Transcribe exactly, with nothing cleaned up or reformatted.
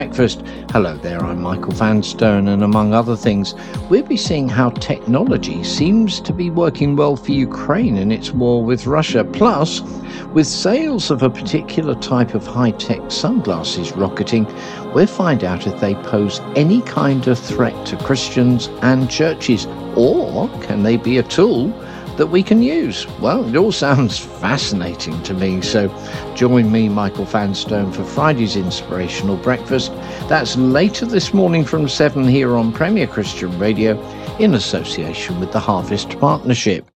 Breakfast. Hello there, I'm Michael Vanstone, and among other things, we'll be seeing how technology seems to be working well for Ukraine in its war with Russia. Plus, with sales of a particular type of high-tech sunglasses rocketing, we'll find out if they pose any kind of threat to Christians and churches, or can they be a tool that we can use? Well, it all sounds fascinating to me, so join me, Michael Vanstone, for Friday's Inspirational Breakfast. That's later this morning from seven here on Premier Christian Radio in association with the Harvest Partnership.